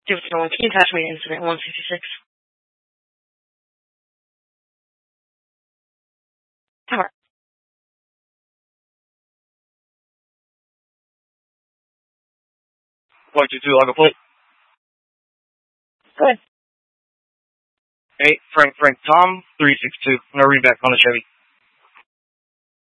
251. Can you attach me to incident 156? Tower. Point 22, I'll go plate. Go ahead. Hey, Frank, Tom, 362. I'm going to read back on the Chevy.